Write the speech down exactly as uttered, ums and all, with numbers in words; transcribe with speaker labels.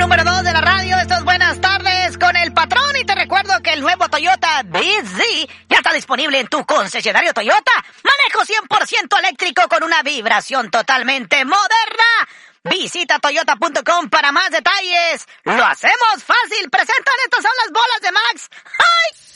Speaker 1: número dos de la radio. Esto es Buenas Tardes con el Patrón. Y te recuerdo que el nuevo Toyota B Z ya está disponible en tu concesionario Toyota. Manejo cien por ciento eléctrico con una vibración totalmente moderna. Visita toyota punto com para más detalles. Lo hacemos fácil. Presentan, estas son las bolas de Max. ¡Ay!